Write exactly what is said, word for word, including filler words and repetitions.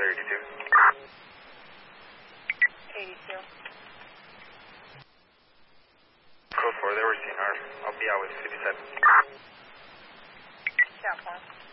eighty-two. eighty-two. Code four, they were C N R. I'll be out with fifty-seven. South one.